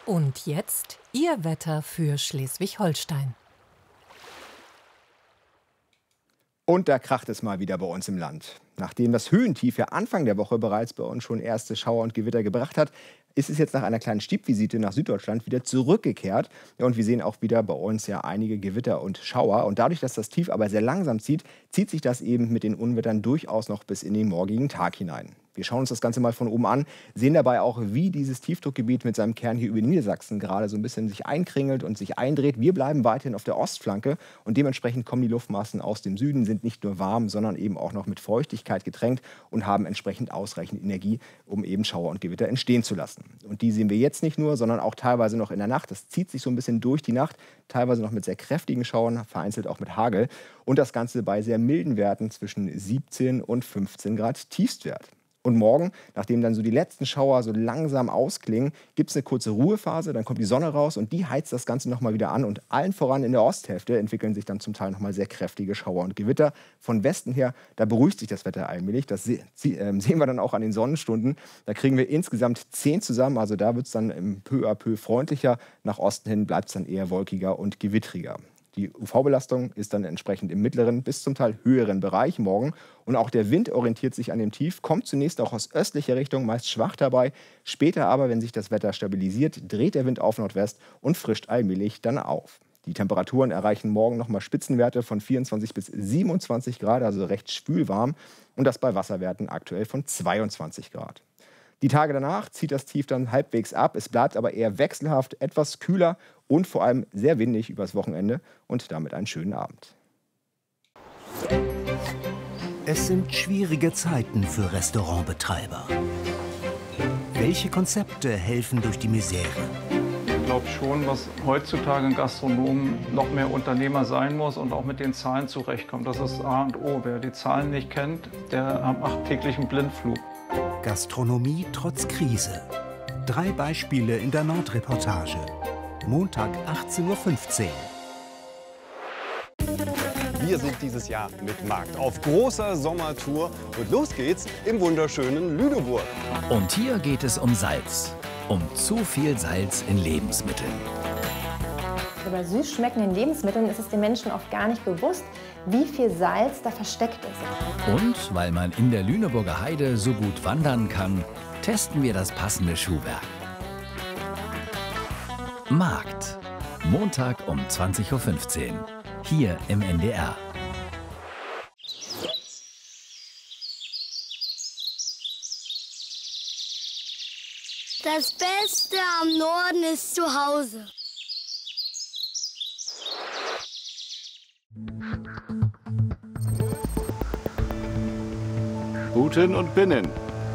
Und jetzt Ihr Wetter für Schleswig-Holstein. Und da kracht es mal wieder bei uns im Land. Nachdem das Höhentief ja Anfang der Woche bereits bei uns schon erste Schauer und Gewitter gebracht hat, ist es jetzt nach einer kleinen Stippvisite nach Süddeutschland wieder zurückgekehrt. Ja, und wir sehen auch wieder bei uns ja einige Gewitter und Schauer. Und dadurch, dass das Tief aber sehr langsam zieht sich das eben mit den Unwettern durchaus noch bis in den morgigen Tag hinein. Wir schauen uns das Ganze mal von oben an, sehen dabei auch, wie dieses Tiefdruckgebiet mit seinem Kern hier über Niedersachsen gerade so ein bisschen sich einkringelt und sich eindreht. Wir bleiben weiterhin auf der Ostflanke und dementsprechend kommen die Luftmassen aus dem Süden, sind nicht nur warm, sondern eben auch noch mit Feuchtigkeit getränkt und haben entsprechend ausreichend Energie, um eben Schauer und Gewitter entstehen zu lassen. Und die sehen wir jetzt nicht nur, sondern auch teilweise noch in der Nacht. Das zieht sich so ein bisschen durch die Nacht, teilweise noch mit sehr kräftigen Schauern, vereinzelt auch mit Hagel. Und das Ganze bei sehr milden Werten zwischen 17 und 15 Grad Tiefstwert. Und morgen, nachdem dann so die letzten Schauer so langsam ausklingen, gibt es eine kurze Ruhephase, dann kommt die Sonne raus und die heizt das Ganze nochmal wieder an. Und allen voran in der Osthälfte entwickeln sich dann zum Teil nochmal sehr kräftige Schauer und Gewitter. Von Westen her, da beruhigt sich das Wetter allmählich. Das sehen wir dann auch an den Sonnenstunden. Da kriegen wir insgesamt 10 zusammen, also da wird es dann peu à peu freundlicher. Nach Osten hin bleibt es dann eher wolkiger und gewittriger. Die UV-Belastung ist dann entsprechend im mittleren bis zum Teil höheren Bereich morgen. Und auch der Wind orientiert sich an dem Tief, kommt zunächst auch aus östlicher Richtung, meist schwach dabei. Später aber, wenn sich das Wetter stabilisiert, dreht der Wind auf Nordwest und frischt allmählich dann auf. Die Temperaturen erreichen morgen nochmal Spitzenwerte von 24 bis 27 Grad, also recht schwülwarm. Und das bei Wasserwerten aktuell von 22 Grad. Die Tage danach zieht das Tief dann halbwegs ab. Es bleibt aber eher wechselhaft, etwas kühler und vor allem sehr windig übers Wochenende und damit einen schönen Abend. Es sind schwierige Zeiten für Restaurantbetreiber. Welche Konzepte helfen durch die Misere? Ich glaube schon, was heutzutage ein Gastronom noch mehr Unternehmer sein muss und auch mit den Zahlen zurechtkommt. Das ist A und O. Wer die Zahlen nicht kennt, der macht täglich einen Blindflug. Gastronomie trotz Krise. 3 Beispiele in der Nordreportage. Montag 18:15 Uhr. Wir sind dieses Jahr mit Markt auf großer Sommertour und los geht's im wunderschönen Lüneburg. Und hier geht es um Salz. Um zu viel Salz in Lebensmitteln. Bei süß schmeckenden Lebensmitteln ist es den Menschen oft gar nicht bewusst, wie viel Salz da versteckt ist. Und weil man in der Lüneburger Heide so gut wandern kann, testen wir das passende Schuhwerk. Markt. Montag um 20:15 Uhr. Hier im NDR. Das Beste am Norden ist zu Hause. Guten und Binnen.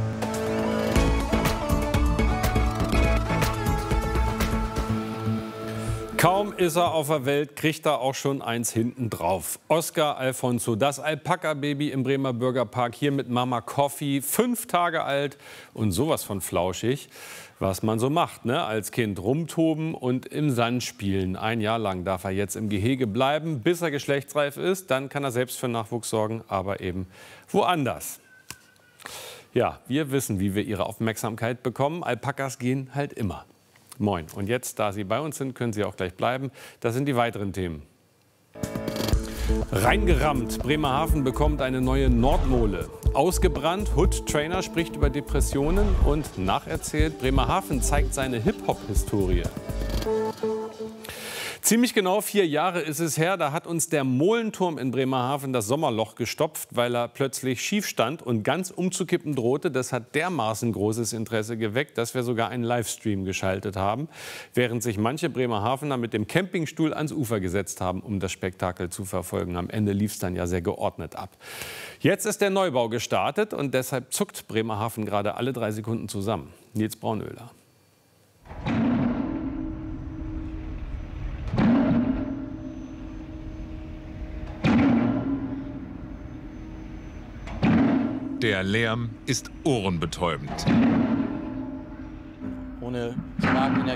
Kaum ist er auf der Welt, kriegt er auch schon eins hinten drauf. Oscar Alfonso, das Alpaka-Baby im Bremer Bürgerpark, hier mit Mama Coffee, 5 Tage alt und sowas von flauschig. Was man so macht, ne? Als Kind rumtoben und im Sand spielen. 1 Jahr lang darf er jetzt im Gehege bleiben, bis er geschlechtsreif ist. Dann kann er selbst für Nachwuchs sorgen, aber eben woanders. Ja, wir wissen, wie wir ihre Aufmerksamkeit bekommen. Alpakas gehen halt immer. Moin. Und jetzt, da Sie bei uns sind, können Sie auch gleich bleiben. Das sind die weiteren Themen. Reingerammt. Bremerhaven bekommt eine neue Nordmole. Ausgebrannt. Hood-Trainer spricht über Depressionen. Und nacherzählt. Bremerhaven zeigt seine Hip-Hop-Historie. Ziemlich genau 4 Jahre ist es her, da hat uns der Molenturm in Bremerhaven das Sommerloch gestopft, weil er plötzlich schief stand und ganz umzukippen drohte. Das hat dermaßen großes Interesse geweckt, dass wir sogar einen Livestream geschaltet haben, während sich manche Bremerhavener mit dem Campingstuhl ans Ufer gesetzt haben, um das Spektakel zu verfolgen. Am Ende lief es dann ja sehr geordnet ab. Jetzt ist der Neubau gestartet und deshalb zuckt Bremerhaven gerade alle 3 Sekunden zusammen. Nils Braunöhler. Der Lärm ist ohrenbetäubend. Ohne Schlaf in der